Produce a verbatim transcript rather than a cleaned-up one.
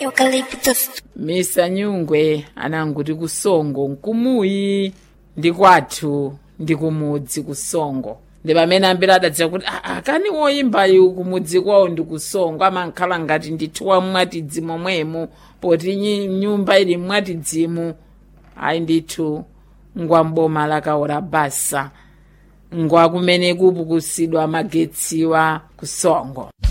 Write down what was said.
eucalyptus. Misa Nyungwe ananguti kusongo nkumuyi ndi kwathu ndi kumudzi kusongo. Ndi pamene ambiri adadziwa kuti akani woyimba yu kumudzi kwawo ndi kusongo amankhala ngati ndithu mwatidzi momwemo poti nyumba ili mwatidzimu. Ayi ndithu ngwamboma lakaora basa ngwa kumene kupukusidwa magetsiwa kusongo.